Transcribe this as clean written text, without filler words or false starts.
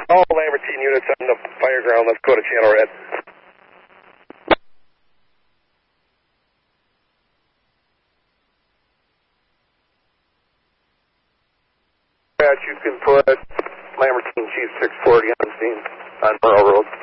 all Lambertine units on the fire ground. Let's go to Channel Red. You can put Lambertine Chief 640 on scene on Merle Road.